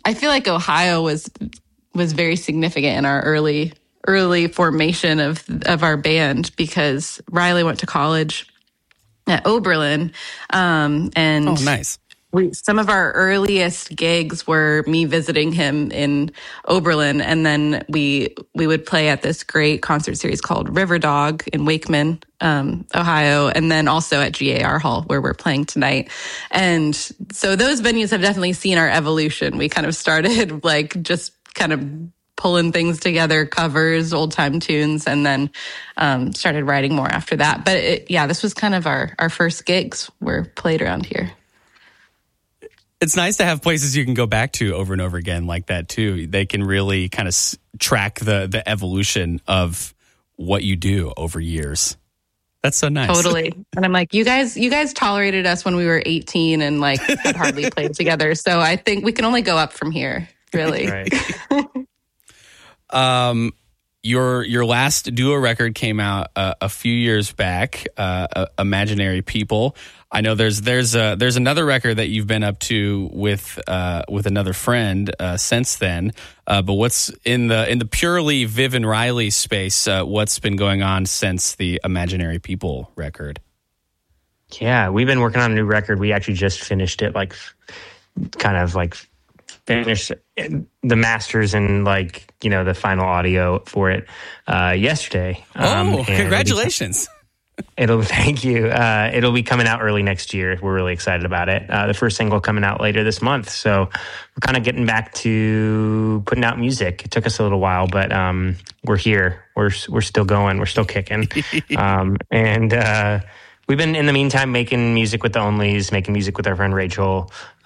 I feel like Ohio was very significant in our early formation of our band, because Riley went to college at Oberlin. And nice. Some of our earliest gigs were me visiting him in Oberlin, and then we would play at this great concert series called River Dog in Wakeman, Ohio, and then also at GAR Hall, where we're playing tonight. And so those venues have definitely seen our evolution. We kind of started like just kind of pulling things together, covers, old time tunes, and then started writing more after that. But this was kind of our first gigs were played around here. It's nice to have places you can go back to over and over again like that too. They can really kind of track the evolution of what you do over years. That's so nice. Totally. And I'm like, you guys tolerated us when we were 18 and like had hardly played together. So I think we can only go up from here, really. Right. Your last duo record came out a few years back, Imaginary People. I know there's another record that you've been up to with another friend since then. But what's in the purely Viv and Riley space? What's been going on since the Imaginary People record? Yeah, we've been working on a new record. We actually just finished it, finished the masters and the final audio for it yesterday. Congratulations. Thank you. It'll be coming out early next year. We're really excited about it. The first single coming out later this month. So we're kind of getting back to putting out music. It took us a little while, but we're here. We're still going. We're still kicking. And we've been, in the meantime, making music with the Onlys, making music with our friend Rachel,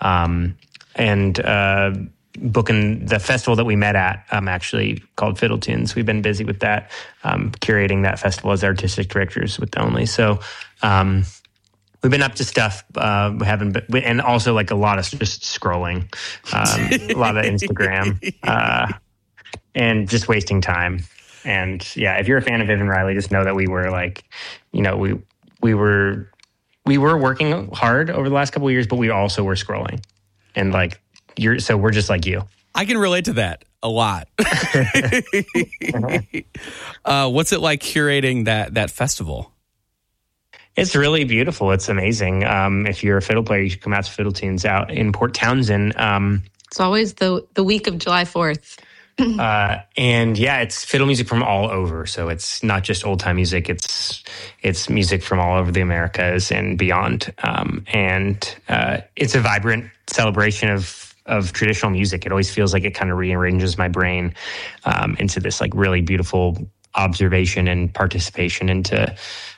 and booking the festival that we met at, actually called Fiddle Tunes. We've been busy with that, curating that festival as artistic directors with the Onlys. So we've been up to stuff, and also like a lot of just scrolling, a lot of Instagram, and just wasting time. And yeah, if you're a fan of Viv and Riley, just know that we were we were working hard over the last couple of years, but we also were scrolling, and so we're just like you. I can relate to that a lot. What's it like curating that festival? It's really beautiful. It's amazing. If you're a fiddle player, you should come out to Fiddle Tunes out in Port Townsend. It's always the week of July 4th. And yeah, it's fiddle music from all over. So it's not just old time music. It's music from all over the Americas and beyond. And it's a vibrant celebration of traditional music. It always feels like it kind of rearranges my brain into this really beautiful observation and participation into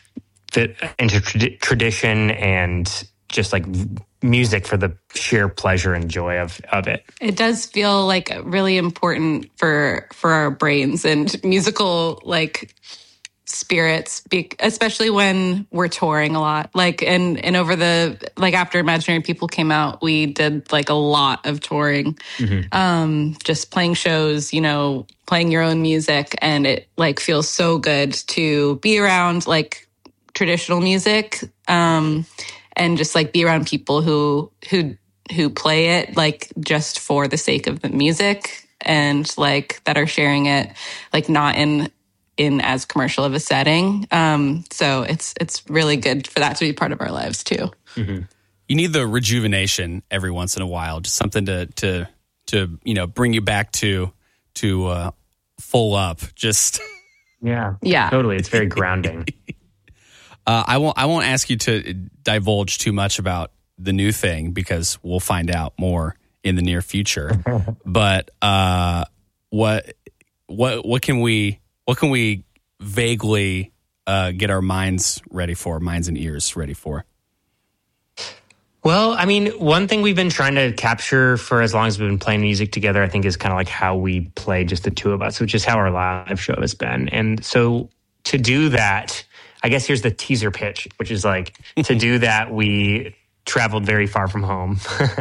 tradition and just music for the sheer pleasure and joy of it. It does feel really important for our brains and musical spirits, especially when we're touring a lot. And over the after Imaginary People came out, we did a lot of touring, just playing shows, playing your own music, and it feels so good to be around traditional music, and just be around people who play it just for the sake of the music, and that are sharing it not in as commercial of a setting. So it's really good for that to be part of our lives too. Mm-hmm. You need the rejuvenation every once in a while, just something to bring you back to full up. Just yeah, totally. It's very grounding. I won't ask you to divulge too much about the new thing, because we'll find out more in the near future. But what can we vaguely get our minds and ears ready for? Well, I mean, one thing we've been trying to capture for as long as we've been playing music together, I think, is kind of how we play, just the two of us, which is how our live show has been. And so to do that, I guess here's the teaser pitch, which is to do that, we traveled very far from home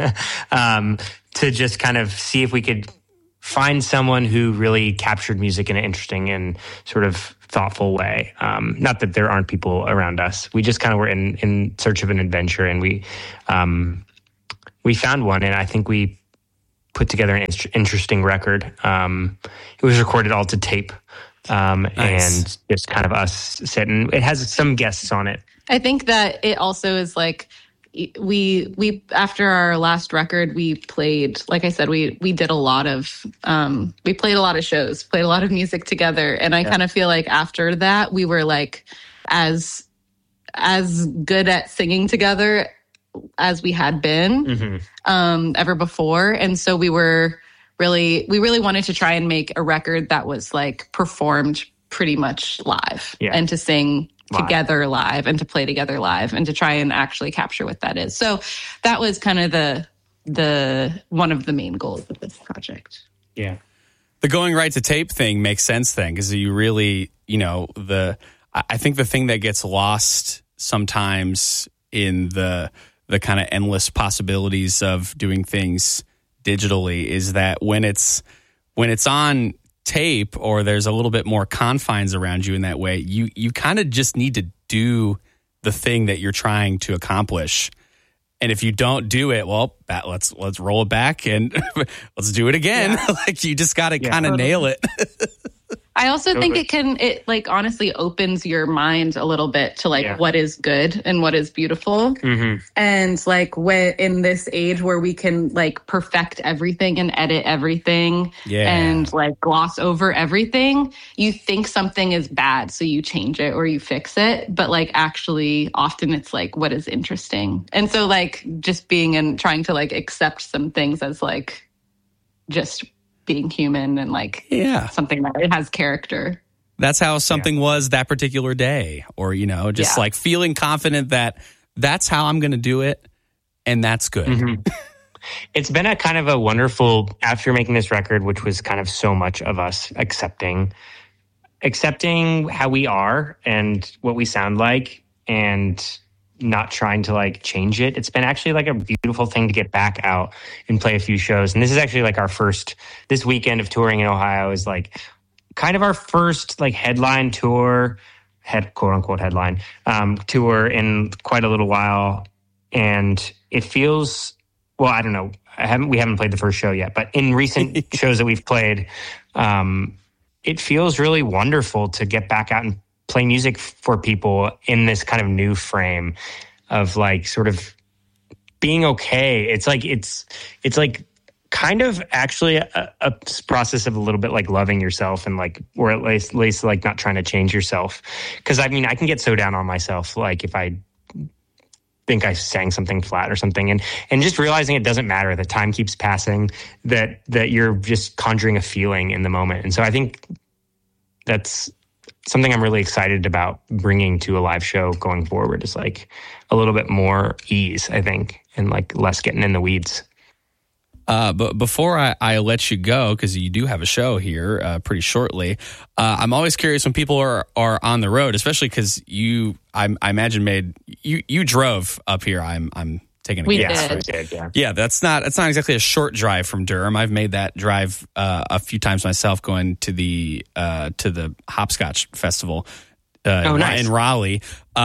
to just kind of see if we could find someone who really captured music in an interesting and sort of thoughtful way. Not that there aren't people around us. We just kind of were in search of an adventure, and we found one, and I think we put together an interesting record. It was recorded all to tape, nice. And just kind of us sitting. It has some guests on it. I think that it also is like we after our last record, we played, like I said, we did a lot of we played a lot of shows, played a lot of music together, and I kind of feel like after that we were like as good at singing together as we had been ever before. And so we really wanted to try and make a record that was like performed pretty much live and to sing together live and to play together live and to try and actually capture what that is. So that was kind of the one of the main goals of this project. Yeah. The going right to tape thing makes sense then, because you really, I think the thing that gets lost sometimes in the kind of endless possibilities of doing things digitally is that when it's on tape, or there's a little bit more confines around you in that way, you kind of just need to do the thing that you're trying to accomplish. And if you don't do it, well, let's roll it back and let's do it again. Yeah. Like, you just got to kind of nail it. I also think it like honestly opens your mind a little bit to like what is good and what is beautiful. And like when in this age where we can like perfect everything and edit everything and like gloss over everything, you think something is bad, so you change it or you fix it. But like actually often it's like what is interesting. And so like just being and trying to like accept some things as like just being human and like something that it has character. That's how something was that particular day, or just like feeling confident that that's how I'm going to do it, and that's good. It's been a kind of a wonderful, after making this record, which was kind of so much of us accepting how we are and what we sound like, and not trying to like change it. It's been actually like a beautiful thing to get back out and play a few shows. And this is actually like this weekend of touring in Ohio is like kind of our first like headline tour, quote unquote headline tour in quite a little while. And it feels, well, I don't know. We haven't played the first show yet, but in recent shows that we've played, it feels really wonderful to get back out and play music for people in this kind of new frame of like sort of being okay. It's like kind of actually a process of a little bit like loving yourself, and like, or at least like not trying to change yourself. Cause I mean, I can get so down on myself. Like if I think I sang something flat or something, and just realizing it doesn't matter, that time keeps passing, that you're just conjuring a feeling in the moment. And so I think that's something I'm really excited about bringing to a live show going forward, is like a little bit more ease, I think, and like less getting in the weeds. But before I let you go, because you do have a show here pretty shortly, I'm always curious when people are on the road, especially because I imagine you drove up here. I'm taking a guess. We did. Yeah, that's not exactly a short drive from Durham. I've made that drive a few times myself, going to the Hopscotch Festival nice. in Raleigh.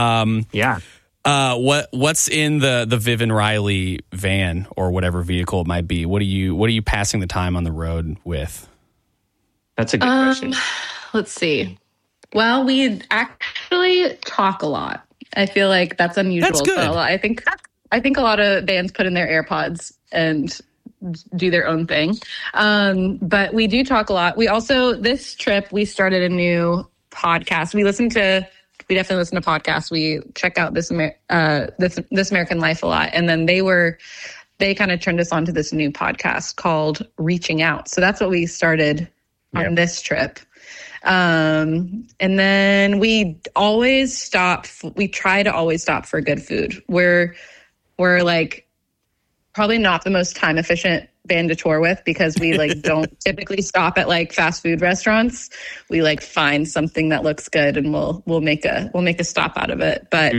What's in the Viv and Riley van or whatever vehicle it might be? What are you passing the time on the road with? That's a good question. Let's see. Well, we actually talk a lot. I feel like that's unusual. That's good. So I think a lot of bands put in their AirPods and do their own thing. But we do talk a lot. We also, this trip, we started a new podcast. We definitely listen to podcasts. We check out This American Life a lot. And then they kind of turned us on to this new podcast called Reaching Out. So that's what we started on this trip. And then we try to always stop for good food. We're like probably not the most time efficient band to tour with, because we like don't typically stop at like fast food restaurants. We like find something that looks good and we'll make a stop out of it. But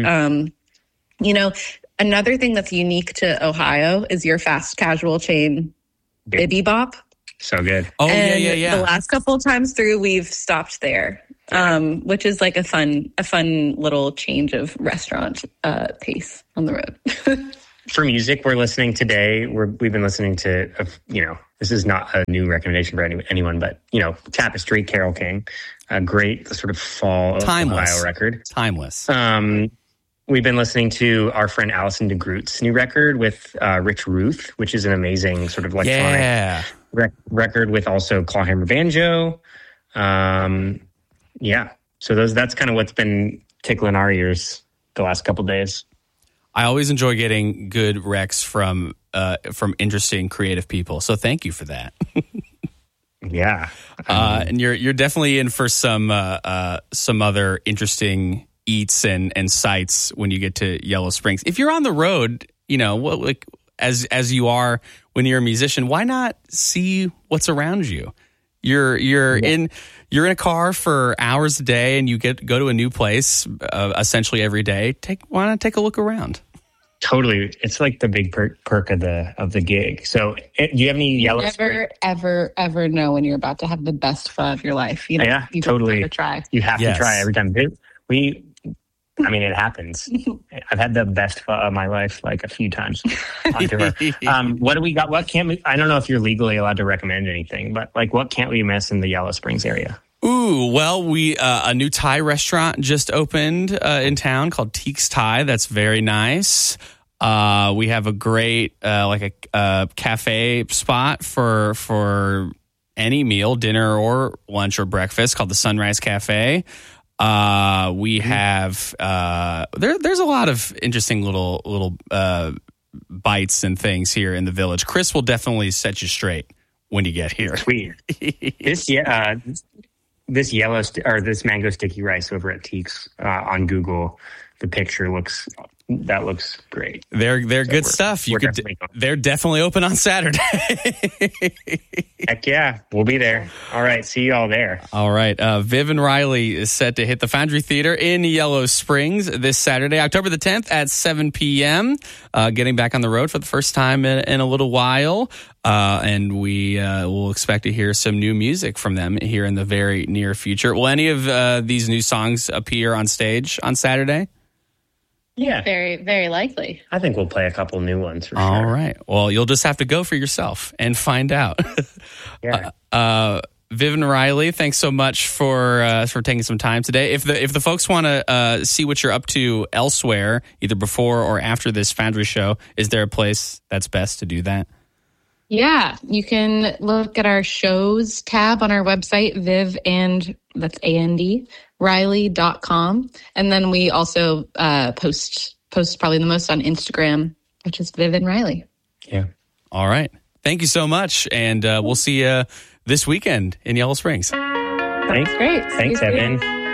another thing that's unique to Ohio is your fast casual chain, Bibby Bop. So good. Oh, yeah. The last couple of times through, we've stopped there, which is like a fun little change of restaurant pace on the road. For music, we're listening today. We've been listening to, this is not a new recommendation for anyone, but Tapestry, Carole King, a great sort of fall Ohio record. Timeless. We've been listening to our friend Alison DeGroot's new record with Rich Ruth, which is an amazing sort of electronic record with also clawhammer banjo. So that's kind of what's been tickling our ears the last couple days. I always enjoy getting good recs from interesting, creative people. So thank you for that. Yeah, and you're definitely in for some other interesting eats and sights when you get to Yellow Springs. If you're on the road, as you are when you're a musician, why not see what's around you? You're in a car for hours a day, and you go to a new place essentially every day. Why not take a look around? Totally, it's like the big perk of the gig. So, do you have any Yellow Springs? Ever know when you're about to have the best fun of your life? You totally. Have to try. You have to try every time. It happens. I've had the best fun of my life like a few times on tour. What do we got? What can't we? I don't know if you're legally allowed to recommend anything, but what can't we miss in the Yellow Springs area? Ooh, well, we a new Thai restaurant just opened in town called Teek's Thai. That's very nice. We have a great a cafe spot for any meal, dinner or lunch or breakfast, called the Sunrise Cafe. We have there's a lot of interesting little bites and things here in the Village. Chris will definitely set you straight when you get here. Sweet. This mango sticky rice over at Teek's on Google, the picture looks great. They're good stuff. They're definitely open on Saturday. Heck yeah, we'll be there. All right, see you all there. All right, Viv and Riley is set to hit the Foundry Theater in Yellow Springs this Saturday, October the 10th at 7 p.m. Getting back on the road for the first time in a little while. And we will expect to hear some new music from them here in the very near future. Will any of these new songs appear on stage on Saturday? Yeah. Very, very likely. I think we'll play a couple new ones for sure. All right. Well, you'll just have to go for yourself and find out. Yeah. Viv and Riley, thanks so much for taking some time today. If the folks want to see what you're up to elsewhere, either before or after this Foundry show, is there a place that's best to do that? Yeah, you can look at our shows tab on our website, Viv, and that's AND, Riley.com. And then we also post probably the most on Instagram, which is Viv and Riley. Yeah. All right. Thank you so much. And we'll see you this weekend in Yellow Springs. Thanks. Great. Thanks, Evan.